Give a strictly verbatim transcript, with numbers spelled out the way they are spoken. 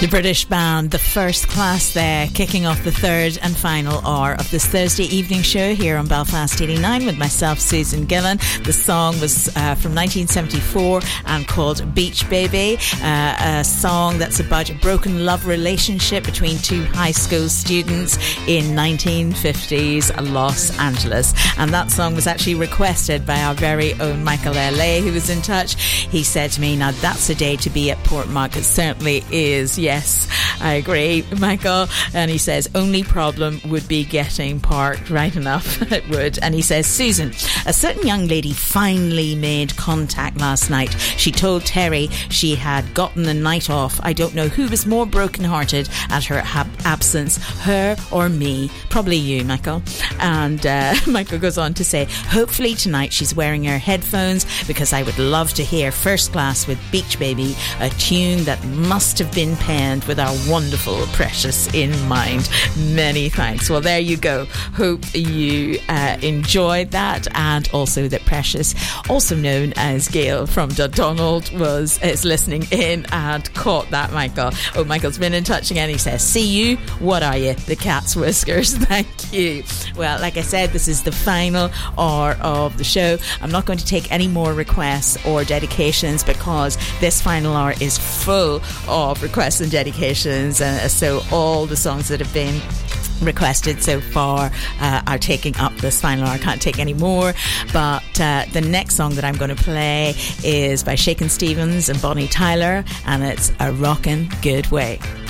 The British band The First Class there, kicking off the third and final hour of this Thursday evening show here on Belfast eighty-nine with myself, Susan Gillan. The song was uh, from nineteen seventy-four and called Beach Baby, uh, a song that's about a broken love relationship between two high school students in nineteen fifties Los Angeles. And that song was actually requested by our very own Michael L A, who was in touch. He said to me, now that's a day to be at Portmark. It certainly is. Yes, I agree, Michael. And he says, only problem would be getting parked. Right enough, it would. And he says, Susan, a certain young lady finally made contact last night. She told Terry she had gotten the night off. I don't know who was more brokenhearted at her ha- absence, her or me. Probably you, Michael. And uh, Michael goes on to say, hopefully tonight she's wearing her headphones, because I would love to hear First Class with Beach Baby, a tune that must have been penned with our wonderful Precious in mind. Many thanks. Well, there you go. Hope you uh, enjoyed that, and also that Precious, also known as Gail from Dundonald, was is listening in and caught that, Michael. Oh, Michael's been in touch again. He says, see you, what are you? The cat's whiskers. Thank you. Well, like I said, this is the final hour of the show. I'm not going to take any more requests or dedications, because this final hour is full of requests and dedications, and so all the songs that have been requested so far uh, are taking up this final hour. I can't take any more, but uh, the next song that I'm going to play is by Shakin' Stevens and Bonnie Tyler, and it's A Rockin' Good Way.